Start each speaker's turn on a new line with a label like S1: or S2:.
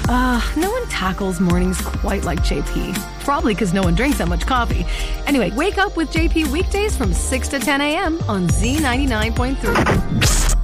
S1: No one tackles mornings quite like JP. Probably because no one drinks that much coffee. Anyway, wake up with JP weekdays from 6 to 10 a.m. on Z99.3.